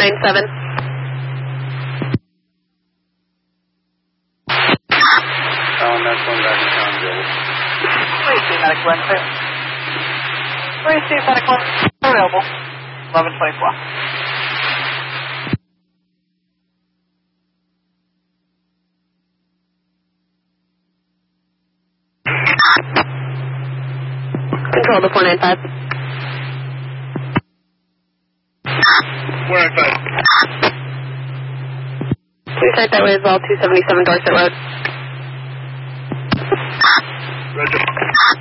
497. That's one back to town, Joe. Please see medical clear. Please see medical available. 1124. Control to 495. 495. Please check that way as well, 277 Dorset Road. Roger.